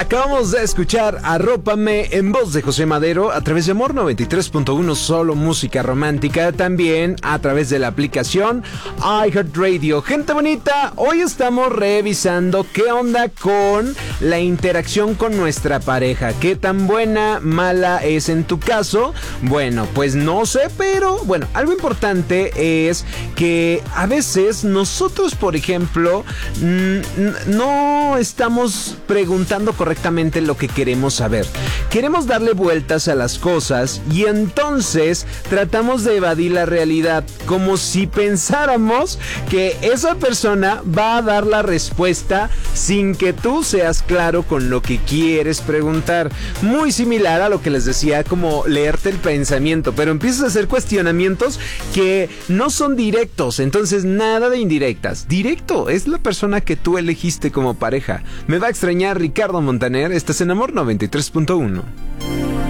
Acabamos de escuchar Arrópame en voz de José Madero a través de Amor 93.1, solo música romántica, también a través de la aplicación iHeartRadio. Gente bonita, hoy estamos revisando qué onda con la interacción con nuestra pareja. ¿Qué tan buena, mala es en tu caso? Bueno, pues no sé, pero bueno, algo importante es que a veces nosotros, por ejemplo, no estamos preguntando correctamente lo que queremos saber. Queremos darle vueltas a las cosas y entonces tratamos de evadir la realidad, como si pensáramos que esa persona va a dar la respuesta sin que tú seas claro con lo que quieres preguntar. Muy similar a lo que les decía, como leerte el pensamiento, pero empiezas a hacer cuestionamientos que no son directos. Entonces nada de indirectas. Directo, es la persona que tú elegiste como pareja. Me va a extrañar Ricardo Montaner. Estás en Amor 93.1.